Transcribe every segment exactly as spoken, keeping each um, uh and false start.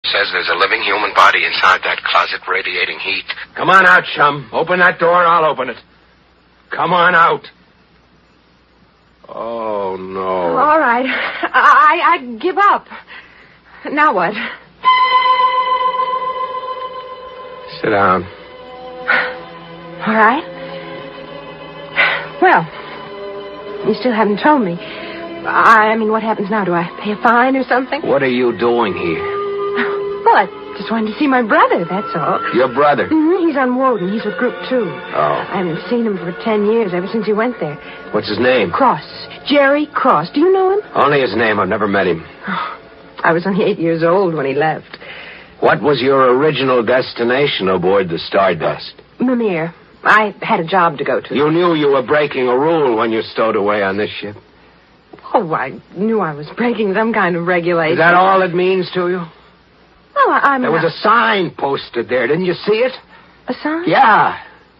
Says there's a living human body inside that closet radiating heat. Come on out, chum. Open that door and I'll open it. Come on out. Oh, no. All right. I, I give up. Now what? Sit down. All right. Well, you still haven't told me. I, I mean, what happens now? Do I pay a fine or something? What are you doing here? Well, I just wanted to see my brother, that's all. Your brother? Mm-hmm. He's on Woden. He's with Group Two. Oh. I haven't seen him for ten years, ever since he went there. What's his name? Cross. Jerry Cross. Do you know him? Only his name. I've never met him. Oh, I was only eight years old when he left. What was your original destination aboard the Stardust? Mimir. I had a job to go to. You knew you were breaking a rule when you stowed away on this ship? Oh, I knew I was breaking some kind of regulation. Is that all it means to you? Well, I, I'm There was not... a sign posted there. Didn't you see it? A sign? Yeah.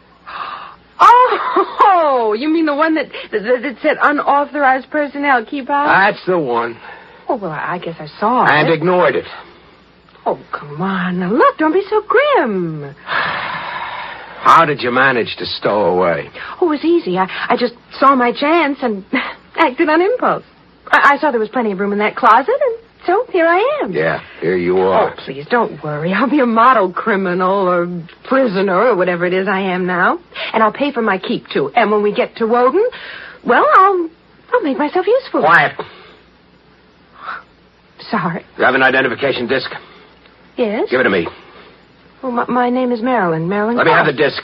Oh, you mean the one that, that, that said unauthorized personnel keep out? That's the one. Oh, well, I guess I saw And it. ignored it. Oh, come on. Now, look, don't be so grim. How did you manage to stow away? Oh, it was easy. I, I just saw my chance and acted on impulse. I, I saw there was plenty of room in that closet, and so here I am. Yeah, here you are. Oh, please, don't worry. I'll be a model criminal or prisoner or whatever it is I am now. And I'll pay for my keep, too. And when we get to Woden, well, I'll I'll make myself useful. Quiet. Sorry. You have an identification disc? Yes? Give it to me. Well, my, my name is Marilyn. Marilyn Let me Cross. have the disc.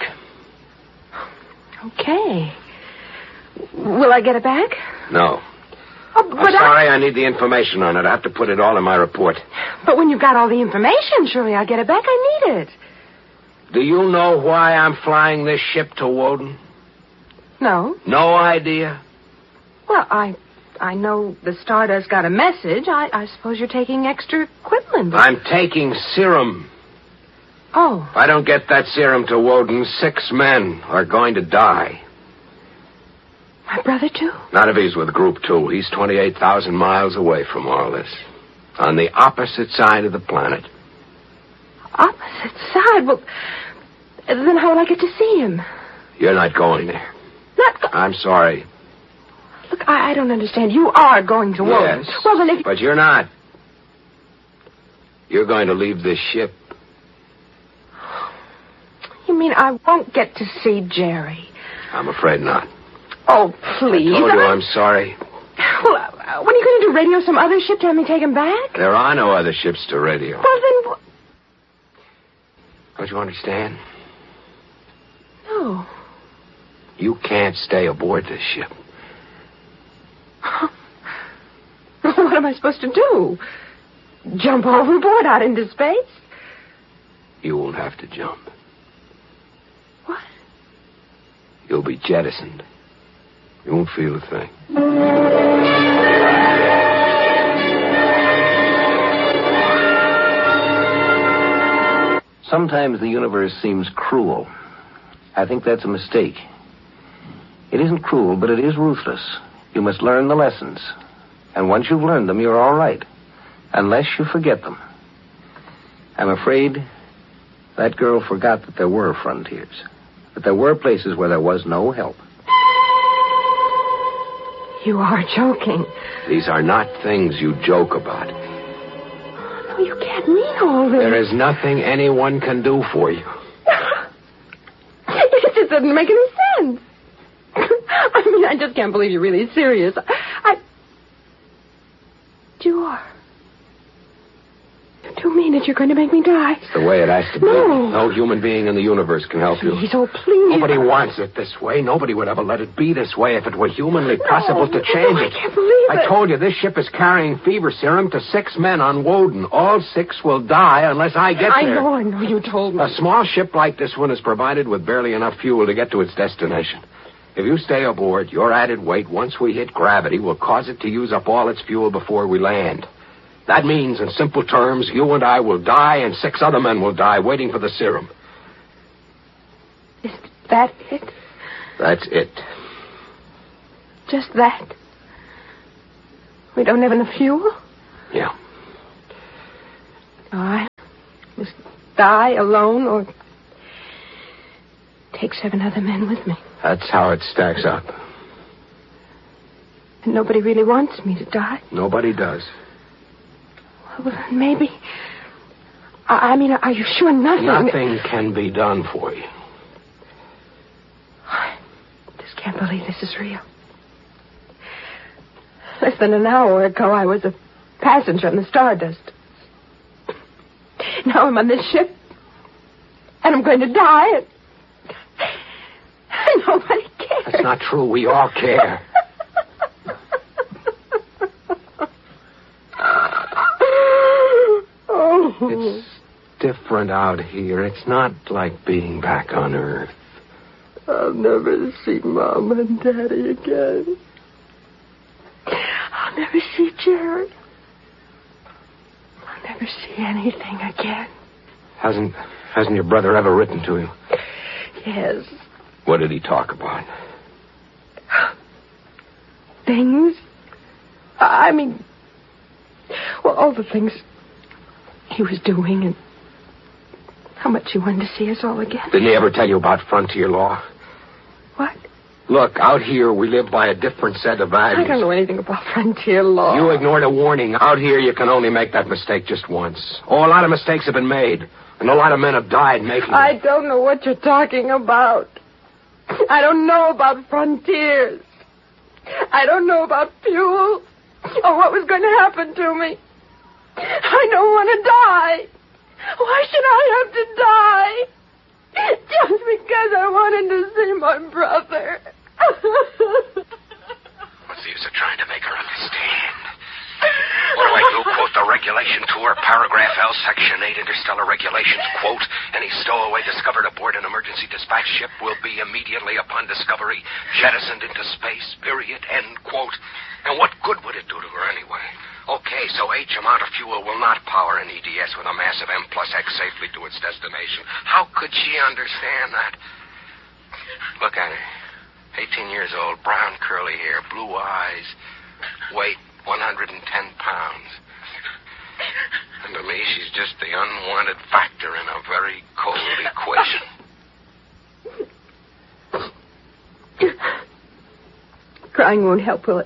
Okay. Will I get it back? No. Oh, but I'm sorry, I... I need the information on it. I have to put it all in my report. But when you've got all the information, surely I'll get it back. I need it. Do you know why I'm flying this ship to Woden? No. No idea? Well, I I know the Stardust got a message. I, I suppose you're taking extra equipment. I'm taking serum. Oh. If I don't get that serum to Woden, six men are going to die. My brother, too? Not if he's with Group Two. He's twenty-eight thousand miles away from all this. On the opposite side of the planet. Opposite side? Well, then how will I get to see him? You're not going there. Not go- I'm sorry. Look, I, I don't understand. You are going to Woden. Yes, Well, then if... but you're not. You're going to leave this ship. You mean I won't get to see Jerry? I'm afraid not. Oh, please. I told you I... I'm sorry. Well, uh, when are you going to do radio some other ship to have me take him back? There are no other ships to radio. Well, then... Don't you understand? No. You can't stay aboard this ship. What am I supposed to do? Jump overboard out into space? You won't have to jump. What? You'll be jettisoned. You won't feel a thing. Sometimes the universe seems cruel. I think that's a mistake. It isn't cruel, but it is ruthless. You must learn the lessons. And once you've learned them, you're all right. Unless you forget them. I'm afraid that girl forgot that there were frontiers. That there were places where there was no help. You are joking. These are not things you joke about. No, you can't mean all this. There is nothing anyone can do for you. It just doesn't make any sense. I mean, I just can't believe you're really serious. I... You are. You do mean that you're going to make me die? It's the way it has to be. No. No human being in the universe can help you. Please, oh, please. Nobody wants it this way. Nobody would ever let it be this way if it were humanly possible No, to change no, it. I can't believe I it. told you, this ship is carrying fever serum to six men on Woden. All six will die unless I get I there. know, I know. You told me. A small ship like this one is provided with barely enough fuel to get to its destination. If you stay aboard, your added weight, once we hit gravity, will cause it to use up all its fuel before we land. That means, in simple terms, you and I will die and six other men will die waiting for the serum. Is that it? That's it. Just that? We don't have enough fuel? Yeah. All right. Just die alone or take seven other men with me. That's how it stacks up. And nobody really wants me to die. Nobody does. Well, then maybe... I, I mean, are you sure nothing... Nothing can be done for you. I just can't believe this is real. Less than an hour ago, I was a passenger on the Stardust. Now I'm on this ship, and I'm going to die, and, and nobody cares. That's not true. We all care. Oh. It's different out here. It's not like being back on Earth. I'll never see Mom and Daddy again. I'll never see Jerry. I'll never see anything again. Hasn't hasn't your brother ever written to you? Yes. What did he talk about? Things? I mean, well, all the things he was doing and how much he wanted to see us all again. Didn't he ever tell you about frontier law? What? Look, out here we live by a different set of values. I don't know anything about frontier law. You ignored a warning. Out here you can only make that mistake just once. Oh, a lot of mistakes have been made, and a lot of men have died making them. I don't know what you're talking about. I don't know about frontiers. I don't know about fuel or what was going to happen to me. I don't want to die. Why should I have to die? Just because I wanted to see my brother. What's the use of trying to make her understand? What do I do? Quote the regulation tour, paragraph L, section eight, interstellar regulations, quote, any stowaway discovered aboard an emergency dispatch ship will be immediately upon discovery jettisoned into space, period, end quote. And what good would it do to her anyway? Okay, so H amount of fuel will not power an E D S with a massive M plus X safely to its destination. How could she understand that? Look at her. eighteen years old, brown curly hair, blue eyes, weight one hundred ten pounds. And to me, she's just the unwanted factor in a very cold equation. Crying won't help, will it?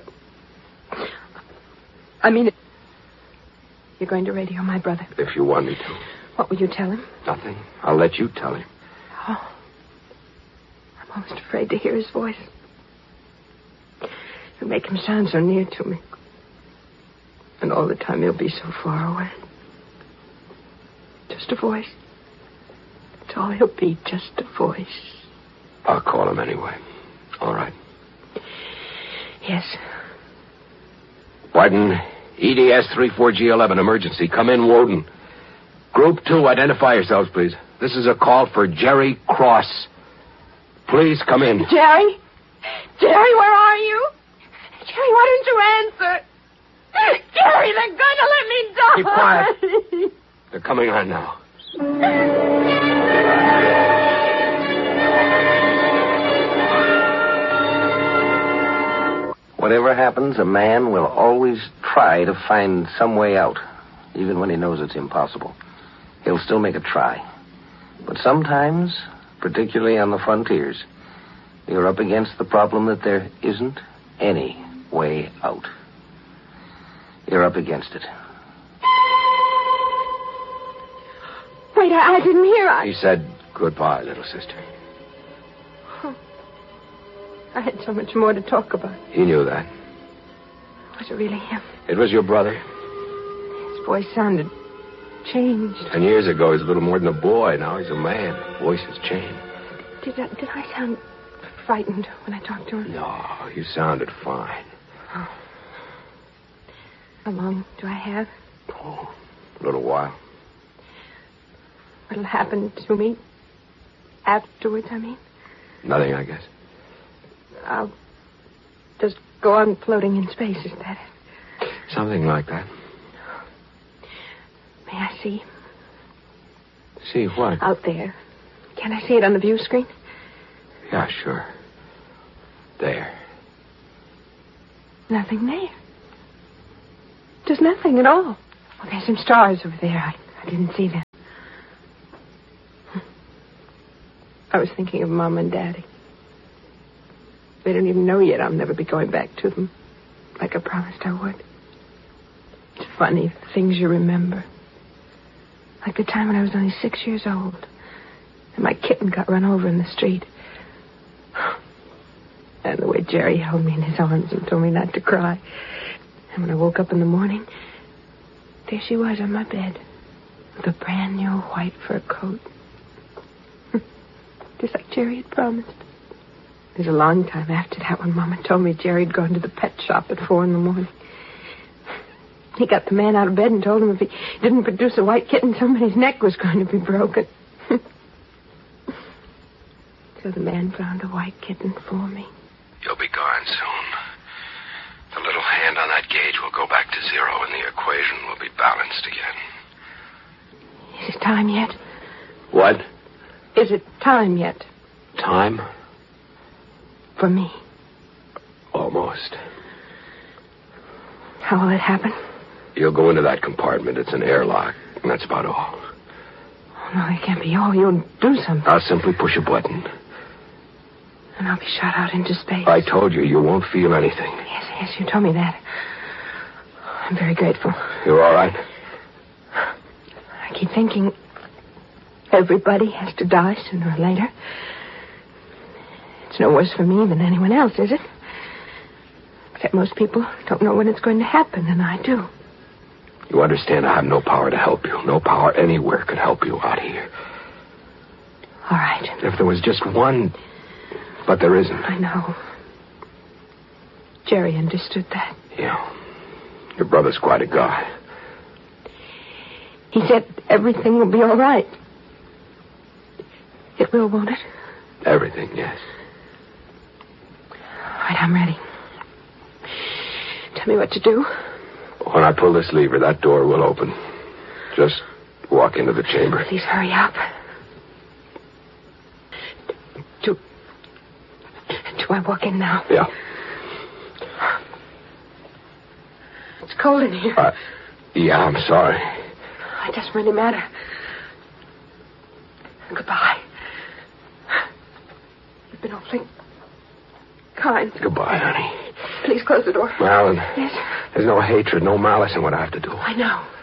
I mean, you're going to radio my brother. If you want me to. What will you tell him? Nothing. I'll let you tell him. Oh. I'm almost afraid to hear his voice. You make him sound so near to me. And all the time he'll be so far away. Just a voice. That's all he'll be, just a voice. I'll call him anyway. All right. Yes. Warden, E D S three four G eleven, emergency. Come in, Woden. Group two, identify yourselves, please. This is a call for Jerry Cross. Please come in. Jerry? Jerry, where are you? Jerry, why don't you answer? Jerry, they're going to let me die. Keep quiet. They're coming on now. Whatever happens, a man will always try to find some way out, even when he knows it's impossible. He'll still make a try. But sometimes, particularly on the frontiers, you're up against the problem that there isn't any way out. You're up against it. Wait, I, I didn't hear. I... He said goodbye, little sister. Oh. I had so much more to talk about. He knew that. Was it really him? It was your brother. His voice sounded changed. Ten years ago, he was a little more than a boy. Now he's a man. His voice has changed. Did I, did I sound frightened when I talked to him? No, you sounded fine. Oh. How long do I have? Oh, a little while. What'll happen to me afterwards, I mean? Nothing, I guess. I'll just go on floating in space, is that it? Something like that. May I see? See what? Out there. Can I see it on the view screen? Yeah, sure. There. Nothing there. Just nothing at all. Well, there's some stars over there. I, I didn't see them. I was thinking of Mom and Daddy. They don't even know yet I'll never be going back to them, like I promised I would. It's funny, the things you remember. Like the time when I was only six years old, and my kitten got run over in the street. And the way Jerry held me in his arms and told me not to cry. And when I woke up in the morning, there she was on my bed, with a brand new white fur coat. Just like Jerry had promised. It was a long time after that when Mama told me Jerry had gone to the pet shop at four in the morning. He got the man out of bed and told him if he didn't produce a white kitten, somebody's neck was going to be broken. So the man found a white kitten for me. You'll be gone soon. The little hand on that gauge will go back to zero and the equation will be balanced again. Is it time yet? What? Is it time yet? Time? For me. Almost. How will it happen? You'll go into that compartment. It's an airlock. And that's about all. Oh, no, it can't be all. You'll do something. I'll simply push a button. And I'll be shot out into space. I told you, you won't feel anything. Yes, yes, you told me that. I'm very grateful. You're all right? I keep thinking everybody has to die sooner or later. It's no worse for me than anyone else, is it? Except most people don't know when it's going to happen, and I do. You understand I have no power to help you. No power anywhere could help you out here. All right. If there was just one... But there isn't. I know. Jerry understood that. Yeah. Your brother's quite a guy. He said everything will be all right. It will, won't it? Everything, yes. All right, I'm ready. Tell me what to do. When I pull this lever, that door will open. Just walk into the chamber. Please hurry up. Do... Do I walk in now? Yeah. It's cold in here. Uh, yeah, I'm sorry. It doesn't really matter. Goodbye. You've been awfully kind. Goodbye, honey. Please close the door. Marilyn. Yes? There's no hatred, no malice in what I have to do. I know.